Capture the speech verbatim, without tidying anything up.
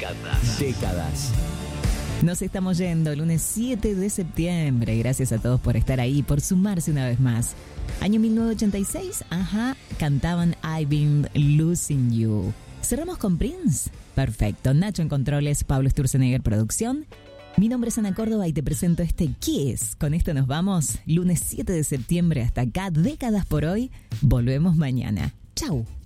Décadas. Décadas. Nos estamos yendo, lunes siete de septiembre. Gracias a todos por estar ahí, por sumarse una vez más. Año mil novecientos ochenta y seis, ajá, cantaban I've Been Losing You. ¿Cerramos con Prince? Perfecto. Nacho en controles, Pablo Sturzenegger producción. Mi nombre es Ana Córdoba y te presento este Kiss. Con esto nos vamos. Lunes siete de septiembre hasta acá, décadas por hoy. Volvemos mañana. Chau.